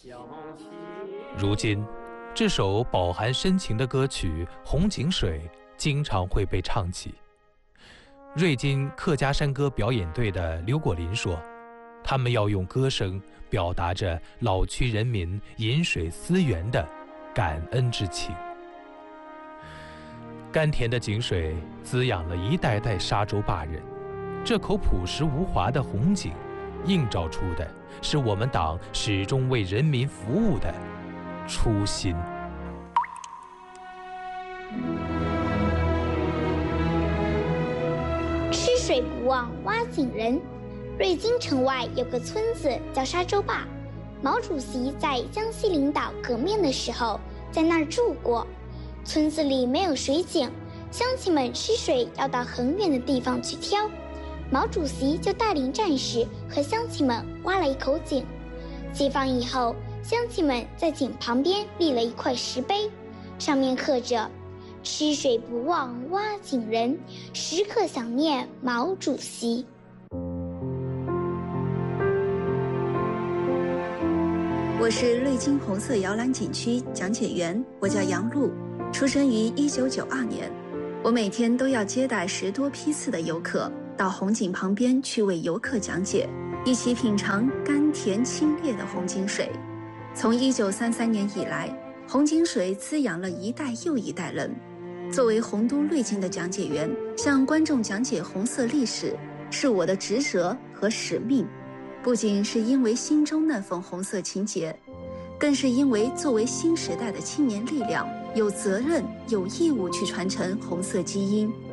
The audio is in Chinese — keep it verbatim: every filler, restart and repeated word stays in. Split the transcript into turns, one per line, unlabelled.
如今，这首饱含深情的歌曲《红井水》经常会被唱起。瑞金客家山歌表演队的刘果林说，他们要用歌声表达着老区人民饮水思源的感恩之情。甘甜的井水滋养了一代代沙洲坝人，这口朴实无华的红井，映照出的是我们党始终为人民服务的初心。
吃水不忘挖井人。瑞金城外有个村子叫沙洲坝，毛主席在江西领导革命的时候在那儿住过。村子里没有水井，乡亲们吃水要到很远的地方去挑。毛主席就带领战士和乡亲们挖了一口井。解放以后，乡亲们在井旁边立了一块石碑，上面刻着“吃水不忘挖井人，时刻想念毛主席”。
我是瑞金红色摇篮景区讲解员，我叫杨璐，出生于一九九二年。我每天都要接待十多批次的游客，到红井旁边去为游客讲解，一起品尝甘甜清冽的红井水。从一九三三年以来，红井水滋养了一代又一代人。作为洪都瑞金的讲解员，向观众讲解红色历史，是我的职责和使命。不仅是因为心中那份红色情结，更是因为作为新时代的青年力量，有责任有义务去传承红色基因。